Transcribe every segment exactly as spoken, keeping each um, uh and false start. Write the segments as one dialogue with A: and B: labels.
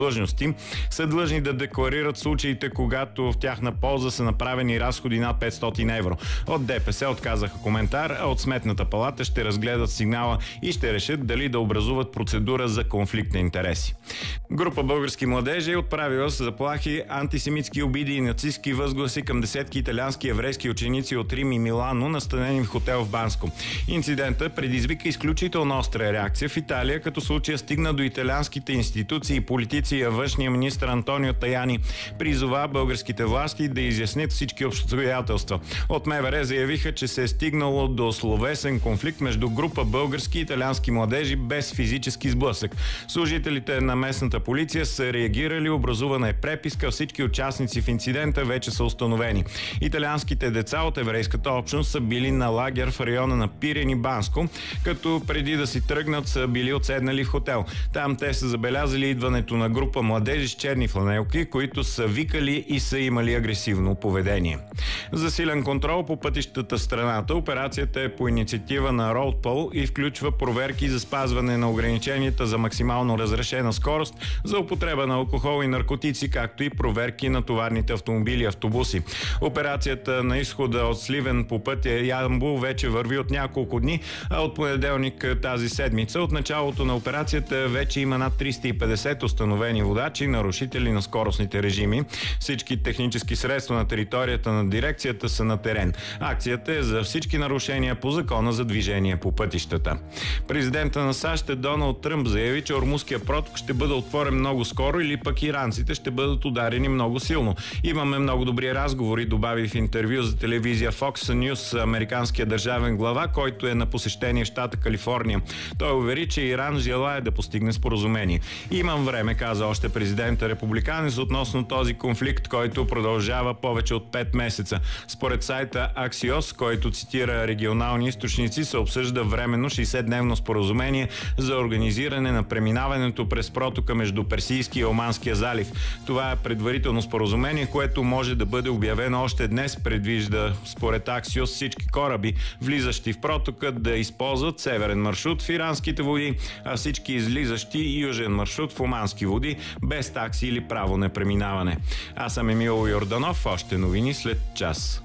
A: длъжности са длъжни да декларират случаите, когато в тяхна полза са направени разходи над петстотин евро. От ДПС отказаха коментар, а от Сметната палата ще разгледат сигнала и ще решат дали да образуват процедура за конфликт на интереси. Група български младежи е отправила с заплахи, антисемитски обиди и нацистски възгласи към десетки италиански еврейски ученици от Рим и Милано, настанени в хотел в Банско. Инцидентът предизвика изключително остра реакция в Италия, като случая стигна до италианските институции и политици, а външния министър Антонио Таяни призова българските власти да изяснят всички обстоятелства. От МВР заявиха, че се е стигнало до словесен конфликт между група български и италиански младежи без физически сблъсък. Служителите на местната полиция са реагирали, образувана е преписка, всички участници в инцидента вече са установени. Италианските деца от еврейската общност са били на лагер в района на Пирен и Банско, като преди да си тръгнат са били отседнали в хотел. Там те са забелязали идването на група младежи с черни фланелки, които са викали и са имали агресивно поведение. Засилен контрол по пътищата в страната. Операцията е по инициатива на Roadpol и включва проверки за спазване на ограниченията за максимално разрешена скорост, за употреба на алкохол и наркотици, както и проверки на товарните автомобили и автобуси. Операцията на изхода от Сливен по пътя Ямбол вече върви от няколко дни, а от понеделник тази седмица. От началото на операцията вече има над триста и петдесет установени водачи, нарушители на скоростните режими. Всички технически средства на територията на дирекцията са на терен. Акцията е за всички нарушения по закона за движение по пътищата. Президента на САЩ Доналд Тръмп заяви, че Ормузския проток ще бъде отворен много скоро или пък иранците ще бъдат ударени много силно. Имаме много добри разговори, добави в интервю за телевизия Fox News американския държавен глава, който е на посещение в щата Калифорния. Той увери, че Иран желае да постигне споразумение. Имам време, каза още президента републиканец, относно този конфликт, който продължава повече от пет месеца. Според сайта Axios, който цитира регионални източници, се обсъжда временно шейсетдневно споразумение за организиране на преминаването през протока между Персийския и Оманския залив. Това е предварително споразумение, което може да бъде обявено още днес. Предвижда според Axios всички кораби, влизащи в протока, да използват северен маршрут в иранските води, а всички излизащи южен маршрут в омански води, без такси или право на преминаване. Аз съм Емил Йорданов, още новини след час.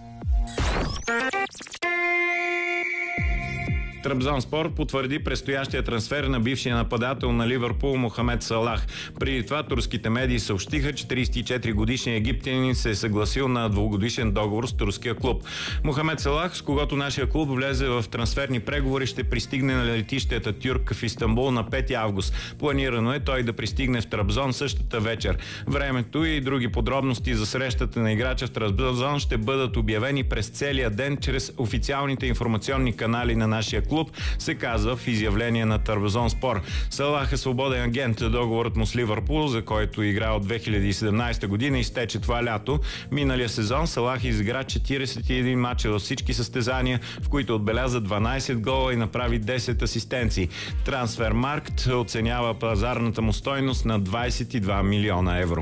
A: Трабзонспор потвърди предстоящия трансфер на бившия нападател на Ливърпул Мохамед Салах. Преди това турските медии съобщиха, че тридесет и четири годишният египтянин се е съгласил на двугодишен договор с турския клуб. Мохамед Салах, с когото нашия клуб влезе в трансферни преговори, ще пристигне на летище Ататюрк в Истанбул на пети август. Планирано е той да пристигне в Трабзон същата вечер. Времето и други подробности за срещата на играча в Трабзон ще бъдат обявени през целия ден чрез официалните информационни канали на нашия клуб, се казва в изявление на Трабзонспор. Салах е свободен агент. Договорът му с Ливърпул, за който игра от две хиляди и седемнадесета година, изтече това лято. Миналия сезон Салах изигра четиридесет и един мача във всички състезания, в които отбеляза дванадесет гола и направи десет асистенции. Трансфермаркт оценява пазарната му стойност на двадесет и два милиона евро.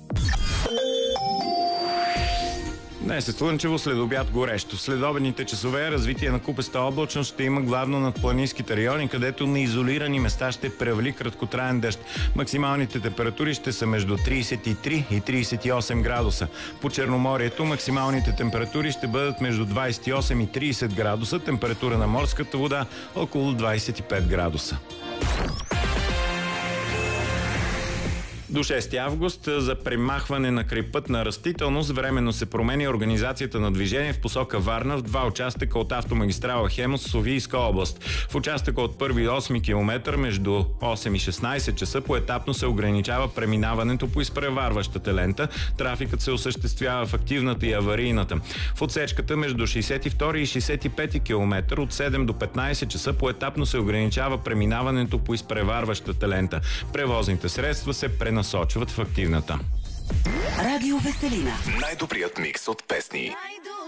A: Днес е слънчево, след обяд горещо. В следобедните часове развитие на купеста облачност ще има главно над планинските райони, където на изолирани места ще превали краткотраен дъжд. Максималните температури ще са между тридесет и три и тридесет и осем градуса. По Черноморието максималните температури ще бъдат между двадесет и осем и тридесет градуса, температура на морската вода около двадесет и пет градуса. До шести август за премахване на крайпътна растителност временно се променя организацията на движение в посока Варна в два участъка от автомагистрала Хемус в Софийска област. В участъка от първи до осми километър между осем и шестнадесет часа поетапно се ограничава преминаването по изпреварващата лента. Трафикът се осъществява в активната и аварийната. В отсечката между шейсет и втори и шейсет и пети километър от седем до петнадесет часа поетапно се ограничава преминаването по изпреварващата лента. Превозните средства се пренасочват насочват в активната.
B: Радио Веселина.
C: Най-добрият микс от песни.